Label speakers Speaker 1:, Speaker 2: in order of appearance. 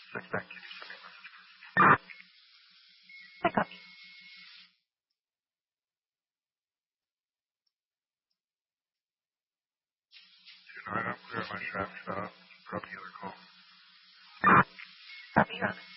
Speaker 1: Suspect you need something.
Speaker 2: I copy.
Speaker 1: I'm clear on my trap stop. Drop you a call.
Speaker 2: Copy, Ron.